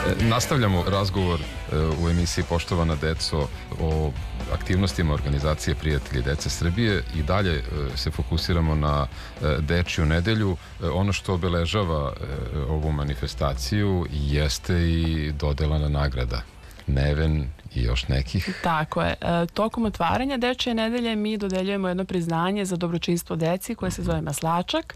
Nastavljamo razgovor u emisiji Poštovana deco o aktivnostima organizacije Prijatelji dece Srbije i dalje se fokusiramo na Dečiju nedelju. Ono što obeležava ovu manifestaciju jeste i dodelana nagrada Neven i još nekih. Tako je. Tokom otvaranja Dečije nedelje mi dodeljujemo jedno priznanje za dobročinstvo deci koje se zove Maslačak.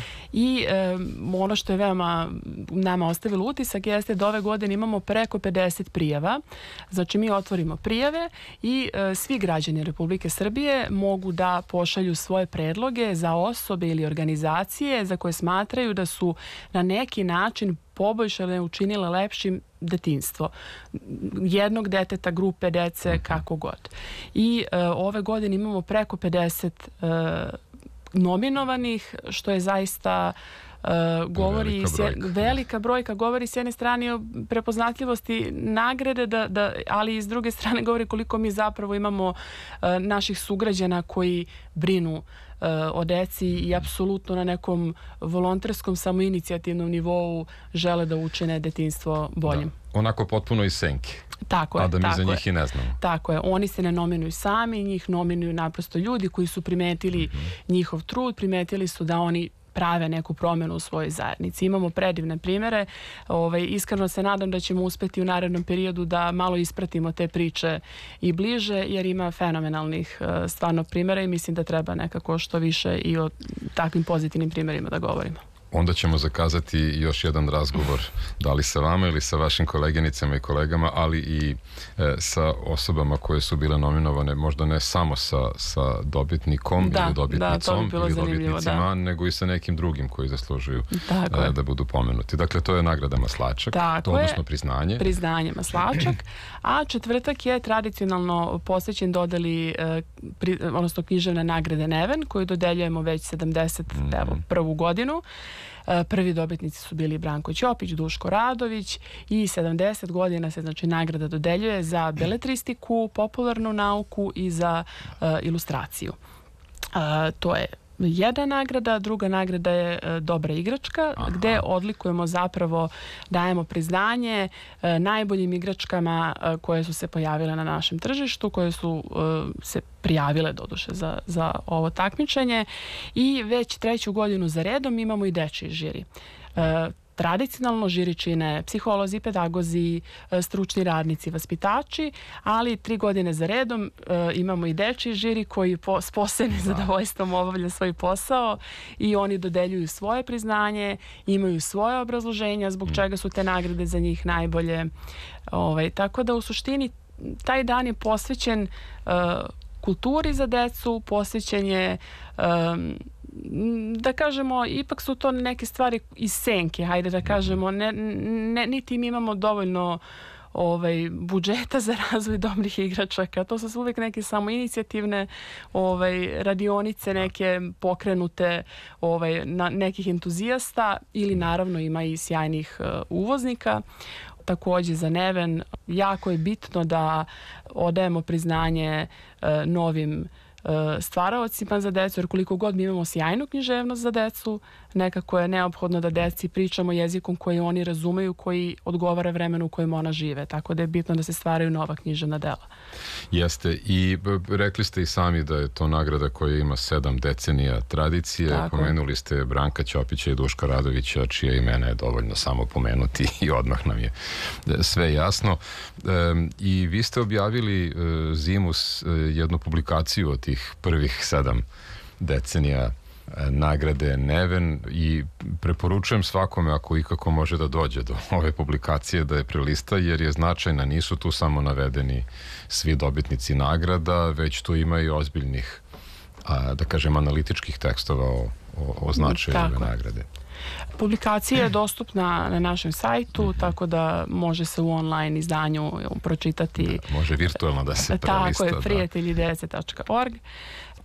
I ono što je veoma nama ostavilo utisak jeste da ove godine imamo preko 50 prijava. Znači mi otvorimo prijave i svi građani Republike Srbije mogu da pošalju svoje predloge za osobe ili organizacije za koje smatraju da su na neki način poboljšale, učinile lepšim detinjstvo jednog deteta, grupe dece, kako god. I ove godine imamo preko 50 nominovanih, što je zaista govori velika brojka, govori s jedne strane o prepoznatljivosti nagrade, ali i s druge strane govori koliko mi zapravo imamo naših sugrađana koji brinu o deci i apsolutno na nekom volonterskom samoinicijativnom nivou žele da učine detinjstvo boljim. Onako potpuno iz senke. Tako je. A da mi za njih i ne znamo. Tako je. Oni se ne nominuju sami, njih nominuju naprosto ljudi koji su primetili njihov trud, primetili su da oni prave neku promjenu u svojoj zajednici. Imamo predivne primere. Iskreno se nadam da ćemo uspeti u narednom periodu da malo ispratimo te priče i bliže, jer ima fenomenalnih stvarno primjera i mislim da treba nekako što više i o takvim pozitivnim primjerima da govorimo. Onda ćemo zakazati još jedan razgovor, da li sa vama ili sa vašim koleginicama i kolegama, ali i sa osobama koje su bile nominovane, možda ne samo sa dobitnikom ili dobitnicom ili dobitnicima, nego i sa nekim drugim koji zaslužuju da budu pomenuti. Dakle, to je nagrada Maslačak, odnosno priznanje. Priznanje Maslačak, a četvrtak je tradicionalno posvećen dodeli, odnosno književne nagrade Neven, koju dodeljujemo već 71. godinu. Prvi dobitnici su bili Branko Ćopić, Duško Radović i 70 godina se znači nagrada dodeljuje za beletristiku, popularnu nauku i za ilustraciju. To je jedna nagrada, druga nagrada je dobra igračka, gde odlikujemo zapravo, dajemo priznanje najboljim igračkama koje su se pojavile na našem tržištu, koje su se prijavile doduše za ovo takmičenje i već 3. godinu za redom imamo i dečiji žiri. Tradicionalno žiri čine psiholozi, pedagozi, stručni radnici, vaspitači, ali 3 godine za redom imamo i dečiji žiri koji s posebnim zadovoljstvom obavlja svoj posao i oni dodeljuju svoje priznanje, imaju svoje obrazloženja zbog čega su te nagrade za njih najbolje. Tako da u suštini taj dan je posvećen kulturi za decu, posvećen je da kažemo, ipak su to neke stvari iz senke, hajde da kažemo, niti mi imamo dovoljno budžeta za razvoj dobrih igračaka. To su uvijek neke samoinicijativne radionice, neke pokrenute nekih entuzijasta ili naravno ima i sjajnih uvoznika. Također za Neven jako je bitno da odajemo priznanje novim stvaraocima za decu, jer koliko god mi imamo sjajnu književnost za decu, nekako je neophodno da deci pričamo jezikom koji oni razumeju, koji odgovara vremenu u kojem ona žive. Tako da je bitno da se stvaraju nova književna dela. Jeste. I rekli ste i sami da je to nagrada koja ima 7 decenija tradicije. Tako. Pomenuli ste Branka Ćopića i Duška Radovića, čije imena je dovoljno samo pomenuti i odmah nam je sve jasno. I vi ste objavili zimus jednu publikaciju od tih prvih 7 decenija nagrade Neven i preporučujem svakome ako ikako može da dođe do ove publikacije da je prelista, jer je značajna. Nisu tu samo navedeni svi dobitnici nagrada, već tu ima i ozbiljnih, da kažem, analitičkih tekstova o značaju ove nagrade. Publikacija je dostupna na našem sajtu, tako da može se u online izdanju pročitati. Može virtualno da se prelista. Tako je, prijateljidece.org.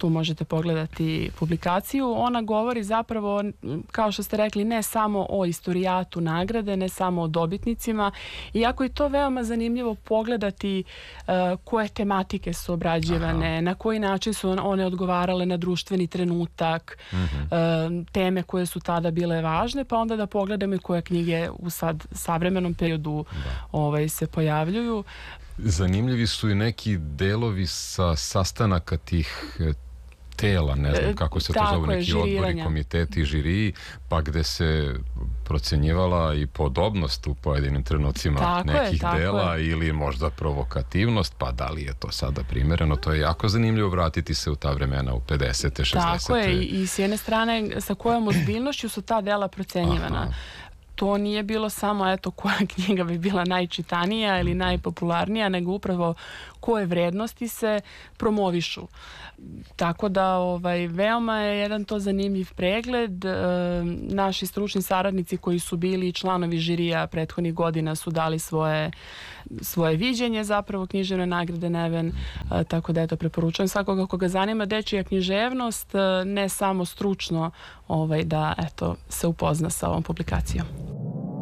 tu možete pogledati publikaciju. Ona govori zapravo, kao što ste rekli, ne samo o istorijatu nagrade, ne samo o dobitnicima, iako je to veoma zanimljivo pogledati koje tematike su obrađivane, na koji način su one odgovarale na društveni trenutak, teme koje su tada bile važne, pa onda da pogledamo i koje knjige u sad savremenom periodu se pojavljuju. Zanimljivi su i neki delovi sa sastanaka tih tela, ne znam kako se to zove, neki odbori, komiteti, žiriji, pa gde se procenjivala i podobnost u pojedinim trenucima nekih dela ili možda provokativnost, pa da li je to sada primereno. To je jako zanimljivo vratiti se u ta vremena, u 50. 60. Tako je, i s jedne strane sa kojom ozbiljnošću su ta dela procenjivana. To nije bilo samo koja knjiga bi bila najčitanija ili najpopularnija, nego upravo koje vrednosti se promovišu. Tako da veoma je jedan to zanimljiv pregled. Naši stručni saradnici koji su bili članovi žirija prethodnih godina su dali svoje viđenje zapravo književne nagrade Neven, tako da preporučujem svakoga koga zanima dečija književnost, ne samo stručno da se upozna sa ovom publikacijom.